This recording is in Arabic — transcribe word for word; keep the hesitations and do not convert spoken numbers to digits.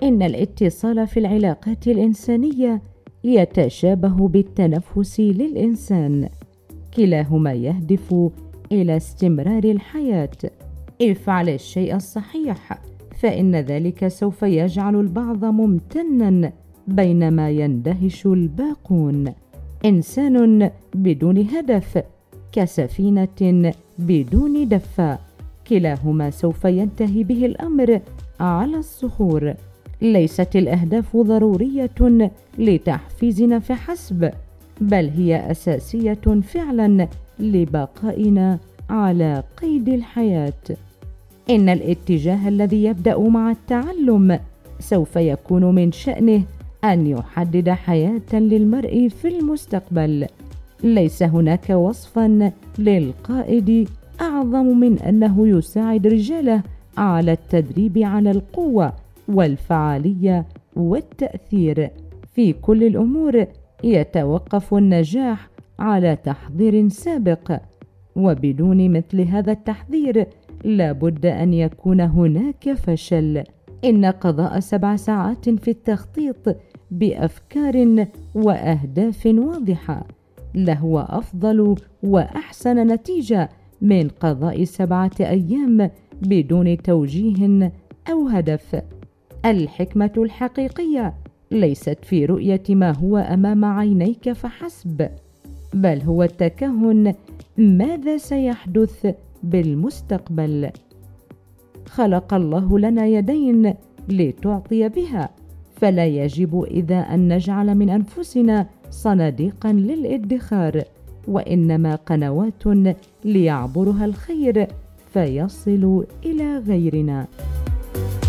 إن الاتصال في العلاقات الإنسانية يتشابه بالتنفس للإنسان، كلاهما يهدف إلى استمرار الحياة. افعل الشيء الصحيح فإن ذلك سوف يجعل البعض ممتنا بينما يندهش الباقون. إنسان بدون هدف كسفينة بدون دفة، كلاهما سوف ينتهي به الأمر على الصخور. ليست الأهداف ضرورية لتحفيزنا فحسب، بل هي أساسية فعلا لبقائنا على قيد الحياة. إن الاتجاه الذي يبدأ مع التعلم سوف يكون من شأنه أن يحدد حياة للمرء في المستقبل. ليس هناك وصفا للقائد أعظم من أنه يساعد رجاله على التدريب على القوة والفعالية والتأثير في كل الأمور. يتوقف النجاح على تحضير سابق، وبدون مثل هذا التحضير لابد أن يكون هناك فشل. إن قضاء سبع ساعات في التخطيط بأفكار وأهداف واضحة لهو أفضل وأحسن نتيجة من قضاء سبعة أيام بدون توجيه أو هدف. الحكمة الحقيقية ليست في رؤية ما هو أمام عينيك فحسب، بل هو التكهن ماذا سيحدث بالمستقبل. خلق الله لنا يدين لتعطي بها، فلا يجب إذا أن نجعل من أنفسنا صناديقا للادخار، وإنما قنوات ليعبرها الخير فيصل إلى غيرنا.